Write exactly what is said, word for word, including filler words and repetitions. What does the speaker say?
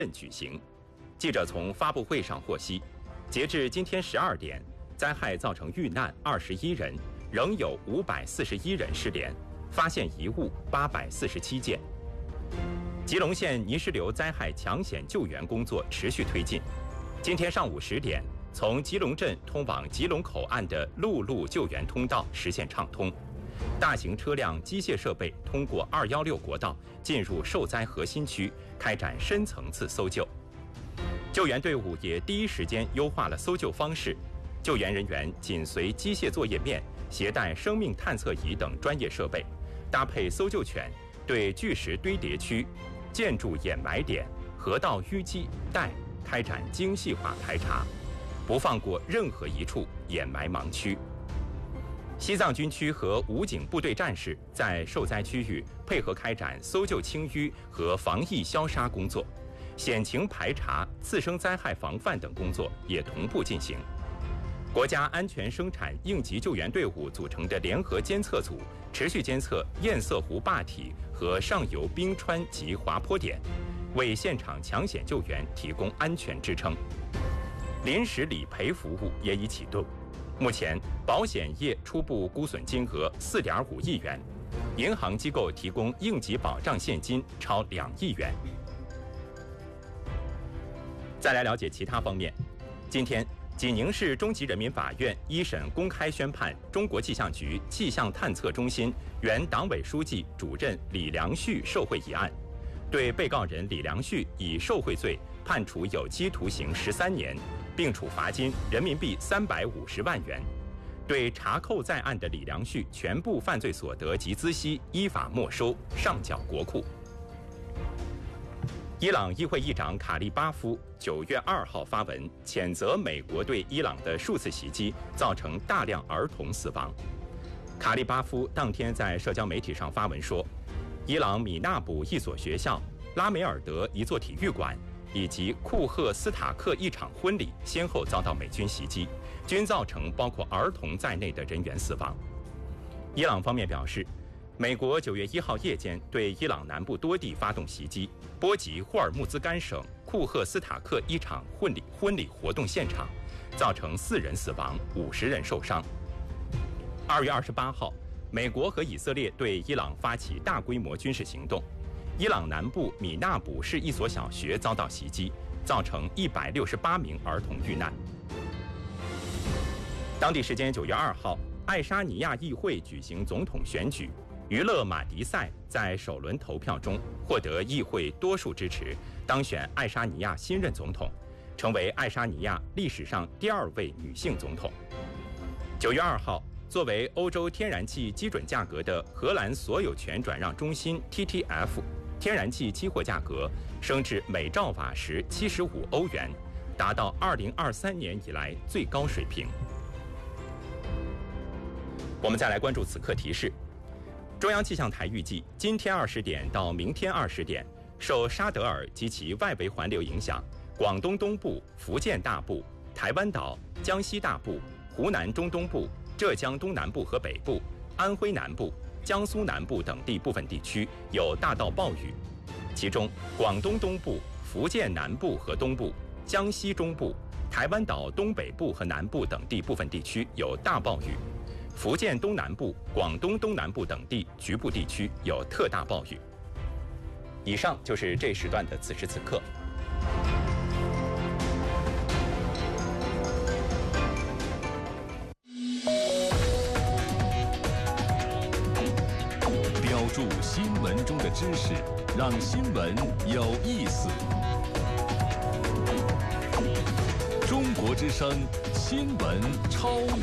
举行。记者从发布会上获悉，截至今天十二点，灾害造成遇难二十一人，仍有五百四十一人失联，发现遗物八百四十七件。吉隆县泥石流灾害抢险救援工作持续推进。今天上午十点，从吉隆镇通往吉隆口岸的陆路救援通道实现畅通，大型车辆、机械设备通过二一六国道进入受灾核心区，开展深层次搜救。救援队伍也第一时间优化了搜救方式，救援人员紧随机械作业面，携带生命探测仪等专业设备，搭配搜救犬，对巨石堆叠区、建筑掩埋点、河道淤积带开展精细化排查，不放过任何一处掩埋盲区。西藏军区和武警部队战士在受灾区域配合开展搜救清淤和防疫消杀工作，险情排查、次生灾害防范等工作也同步进行。国家安全生产应急救援队伍组成的联合监测组持续监测堰塞湖坝体和上游冰川及滑坡点，为现场抢险救援提供安全支撑。临时理赔服务也已启动，目前保险业初步估损金额四点五亿元，银行机构提供应急保障现金超两亿元。再来了解其他方面，今天，济宁市中级人民法院一审公开宣判中国气象局气象探测中心原党委书记、主任李良旭受贿一案，对被告人李良旭以受贿罪判处有期徒刑十三年，并处罚金人民币三百五十万元。对查扣在案的李良旭全部犯罪所得及孳息依法没收，上缴国库。伊朗议会议长卡利巴夫九月二号发文谴责美国对伊朗的数次袭击，造成大量儿童死亡。卡利巴夫当天在社交媒体上发文说，伊朗米纳卜一所学校、拉梅尔德一座体育馆以及库赫斯塔克一场婚礼先后遭到美军袭击，均造成包括儿童在内的人员死亡。伊朗方面表示，美国九月一号夜间对伊朗南部多地发动袭击，波及霍尔木兹干省库赫斯塔克一场婚礼婚礼活动现场，造成四人死亡、五十人受伤。二月二十八号，美国和以色列对伊朗发起大规模军事行动，伊朗南部米纳卜市一所小学遭到袭击，造成一百六十八名儿童遇难。当地时间九月二号，爱沙尼亚议会举行总统选举。娱乐马迪赛在首轮投票中获得议会多数支持，当选爱沙尼亚新任总统，成为爱沙尼亚历史上第二位女性总统。九月二号，作为欧洲天然气基准价格的荷兰所有权转让中心 T T F 天然气期货价格升至每兆瓦时七十五欧元，达到二零二三年以来最高水平。我们再来关注此刻提示。中央气象台预计，今天二十点到明天二十点，受沙德尔及其外围环流影响，广东东部、福建大部、台湾岛、江西大部、湖南中东部、浙江东南部和北部、安徽南部、江苏南部等地部分地区有大到暴雨，其中广东东部、福建南部和东部、江西中部、台湾岛东北部和南部等地部分地区有大暴雨。福建东南部、广东东南部等地局部地区有特大暴雨。以上就是这时段的此时此刻。 标注新闻中的知识，让新闻有意思。中国之声新闻超。